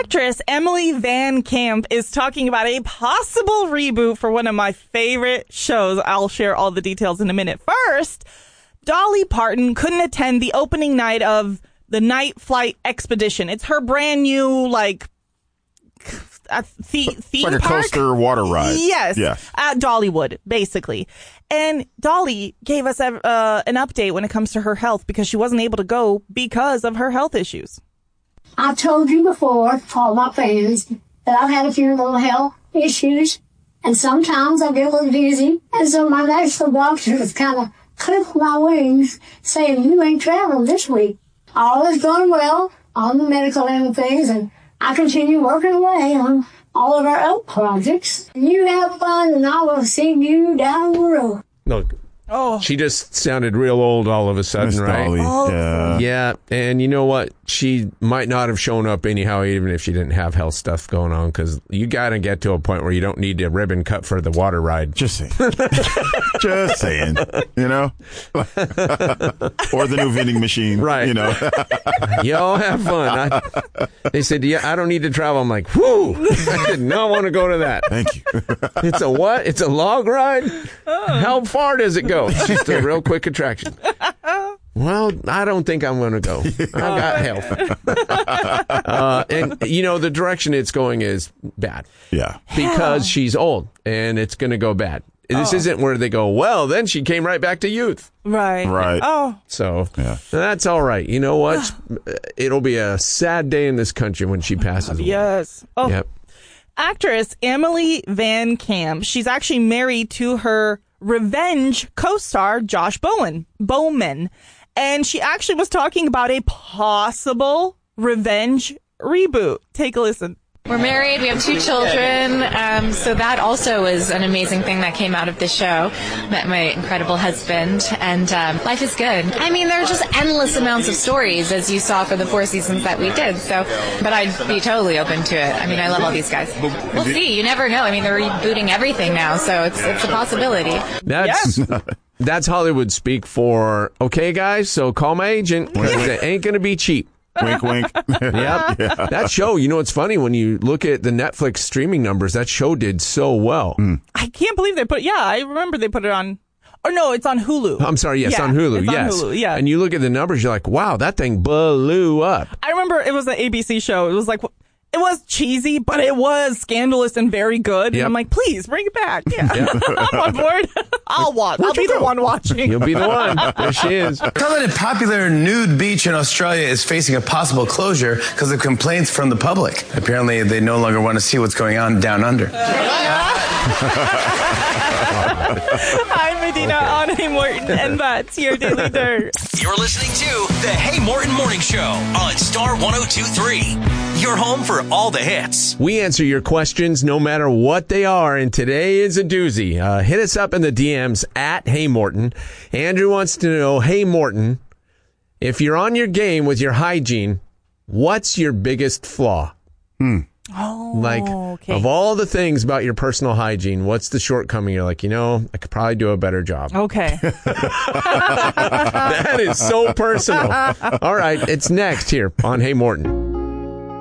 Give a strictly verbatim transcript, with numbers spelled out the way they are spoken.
Actress Emily Van Camp is talking about a possible reboot for one of my favorite shows. I'll share all the details in a minute. First, Dolly Parton couldn't attend the opening night of the Night Flight Expedition. It's her brand new, like, a the- theme like a park? coaster water ride. Yes, Yeah. at Dollywood, basically. And Dolly gave us a, uh, an update when it comes to her health because she wasn't able to go because of her health issues. I told you before, to all my fans, that I've had a few little health issues, and sometimes I get a little dizzy, and so my national doctor has kind of clipped my wings, saying, you ain't traveling this week. All is going well on the medical end of things, and I continue working away on all of our oak projects. You have fun, and I will see you down the road. Look, Oh, she just sounded real old all of a sudden, Miss right? Dolly. Oh. Yeah. Yeah, and you know what? She might not have shown up anyhow, even if she didn't have health stuff going on, because you got to get to a point where you don't need a ribbon cut for the water ride. Just saying. Just saying. You know? Or the new vending machine. Right. You know? Y'all have fun. I, they said, yeah, I don't need to travel. I'm like, whoo, I did not want to go to that. Thank you. It's a what? It's a log ride? How far does it go? It's just a real quick attraction. Well, I don't think I'm going to go. I've got health. Uh, and, you know, the direction it's going is bad. Yeah. Because she's old, and it's going to go bad. This Oh. isn't where they go, well, then she came right back to youth. right. Right. Oh, So Yeah. that's all right. You know what? It'll be a sad day in this country when she passes away. yes. Oh, Yep. Actress Emily Van Camp. She's actually married to her Revenge co-star Josh Bowen Bowman, and she actually was talking about a possible Revenge reboot. Take a listen. We're married. We have two children. Um, so that also was an amazing thing that came out of the show. Met my incredible husband, and um, life is good. I mean, there are just endless amounts of stories, as you saw for the four seasons that we did. So, but I'd be totally open to it. I mean, I love all these guys. We'll see. You never know. I mean, they're rebooting everything now, so it's it's a possibility. That's that's Hollywood speak for, okay, guys, so call my agent, because it ain't going to be cheap. Wink, wink. Yep. Yeah. That show, you know, it's funny when you look at the Netflix streaming numbers, that show did so well. I can't believe they put. Yeah, I remember they put it on. Or no, it's on Hulu. I'm sorry, yes, Yeah, on Hulu, it's on yes. Hulu, yeah. And you look at the numbers, you're like, wow, that thing blew up. I remember it was an A B C show. It was like, it was cheesy, but it was scandalous and very good. Yep. And I'm like, please bring it back. Yeah, I'm on board. I'll watch. I'll be the one watching. You'll be the one. There she is. Currently, a popular nude beach in Australia is facing a possible closure because of complaints from the public. Apparently, they no longer want to see what's going on down under. I'm Medina on Hey Morton, and that's your Daily Dirt. You're listening to the Hey Morton Morning Show on Star one oh two point three. Your home for all the hits. We answer your questions no matter what they are, and today is a doozy. Uh, hit us up in the D Ms at Hey Morton. Andrew wants to know, Hey Morton, if you're on your game with your hygiene, what's your biggest flaw? Hmm. Oh, Like, okay. of all the things about your personal hygiene, what's the shortcoming? You're like, you know, I could probably do a better job. Okay. That is so personal. All right, it's next here on Hey Morton.